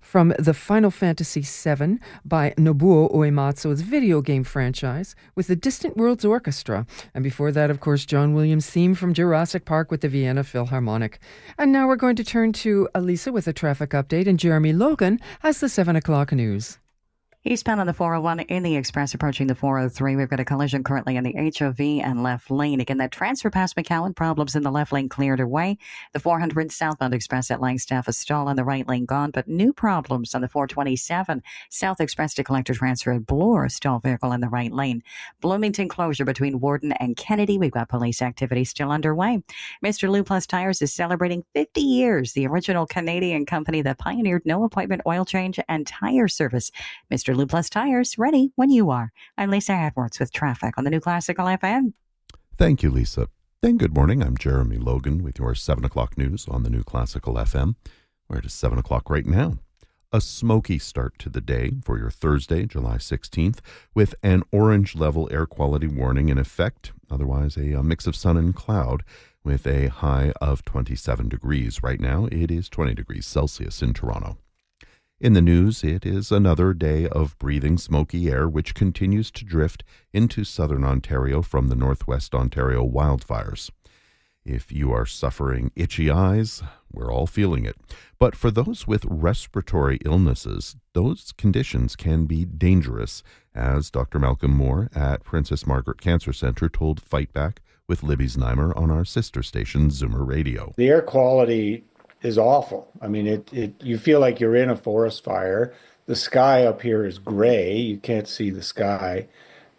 from the Final Fantasy VII by Nobuo Uematsu's video game franchise with the Distant Worlds Orchestra. And before that, of course, John Williams' theme from Jurassic Park with the Vienna Philharmonic. And now we're going to turn to Elisa with a traffic update, and Jeremy Logan has the 7 o'clock news. Eastbound on the 401 in the Express approaching the 403. We've got a collision currently in the HOV and left lane. Again, that transfer past McCowan, problems in the left lane cleared away. The 400 southbound Express at Langstaff, a stall in the right lane gone, but new problems on the 427 South Express to collector transfer at Bloor, a stall vehicle in the right lane. Bloomington closure between Warden and Kennedy. We've got police activity still underway. Mr. Lou Plus Tires is celebrating 50 years, the original Canadian company that pioneered no appointment oil change and tire service. Mr. Lou Plus Tires, ready when you are. I'm Lisa Edwards with traffic on the New Classical FM. Thank you, Lisa. And good morning. I'm Jeremy Logan with your 7 o'clock news on the New Classical FM. We're at 7 o'clock right now. A smoky start to the day for your Thursday, July 16th, with an orange level air quality warning in effect. Otherwise, a mix of sun and cloud with a high of 27 degrees. Right now, it is 20 degrees Celsius in Toronto. In the news, it is another day of breathing smoky air which continues to drift into southern Ontario from the northwest Ontario wildfires. If you are suffering itchy eyes, we're all feeling it. But for those with respiratory illnesses, those conditions can be dangerous, as Dr. Malcolm Moore at Princess Margaret Cancer Centre told Fight Back with Libby Znaimer on our sister station, Zoomer Radio. The air quality is awful. I mean, you feel like you're in a forest fire. The sky up here is gray. You can't see the sky.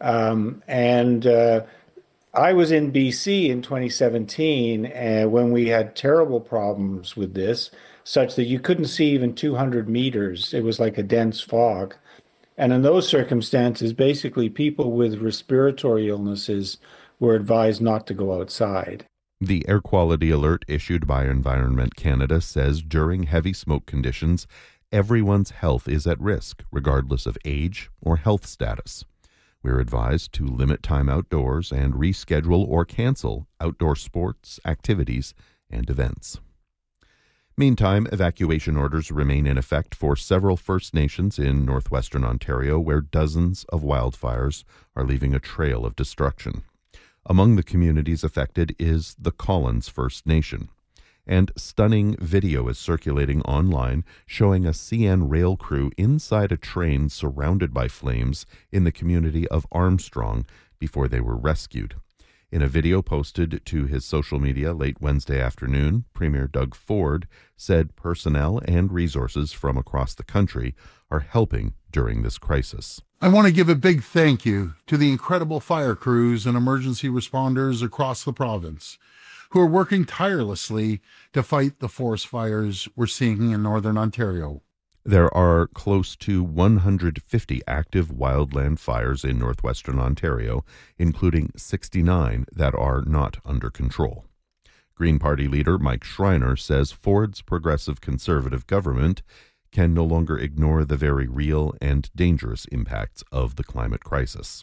I was in BC in 2017 when we had terrible problems with this, such that you couldn't see even 200 meters. It was like a dense fog. And in those circumstances, basically people with respiratory illnesses were advised not to go outside. The air quality alert issued by Environment Canada says during heavy smoke conditions, everyone's health is at risk, regardless of age or health status. We're advised to limit time outdoors and reschedule or cancel outdoor sports, activities, and events. Meantime, evacuation orders remain in effect for several First Nations in northwestern Ontario, where dozens of wildfires are leaving a trail of destruction. Among the communities affected is the Collins First Nation. And stunning video is circulating online showing a CN rail crew inside a train surrounded by flames in the community of Armstrong before they were rescued. In a video posted to his social media late Wednesday afternoon, Premier Doug Ford said personnel and resources from across the country are helping during this crisis. I want to give a big thank you to the incredible fire crews and emergency responders across the province who are working tirelessly to fight the forest fires we're seeing in northern Ontario. There are close to 150 active wildland fires in northwestern Ontario, including 69 that are not under control. Green Party leader Mike Schreiner says Ford's progressive conservative government can no longer ignore the very real and dangerous impacts of the climate crisis.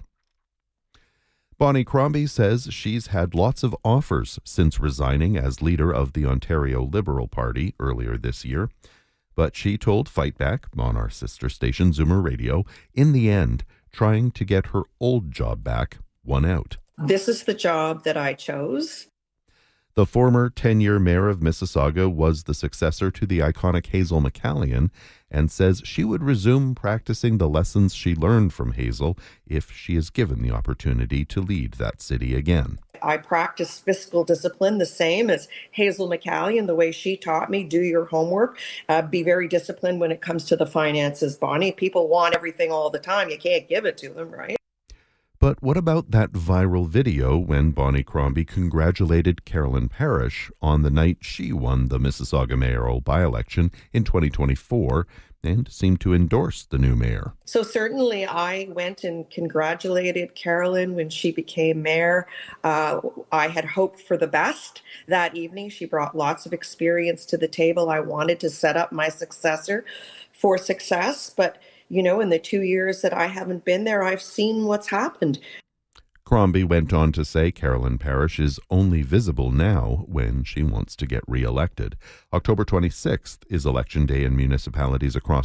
Bonnie Crombie says she's had lots of offers since resigning as leader of the Ontario Liberal Party earlier this year, but she told Fight Back on our sister station Zoomer Radio, in the end, trying to get her old job back won out. This is the job that I chose. The former 10-year mayor of Mississauga was the successor to the iconic Hazel McCallion and says she would resume practicing the lessons she learned from Hazel if she is given the opportunity to lead that city again. I practice fiscal discipline the same as Hazel McCallion, the way she taught me. Do your homework. Be very disciplined when it comes to the finances, Bonnie. People want everything all the time. You can't give it to them, right? But what about that viral video when Bonnie Crombie congratulated Carolyn Parrish on the night she won the Mississauga mayoral by-election in 2024 and seemed to endorse the new mayor? So certainly I went and congratulated Carolyn when she became mayor. I had hoped for the best that evening. She brought lots of experience to the table. I wanted to set up my successor for success, but you know, in the 2 years that I haven't been there, I've seen what's happened. Crombie went on to say Carolyn Parrish is only visible now when she wants to get re-elected. October 26th is election day in municipalities across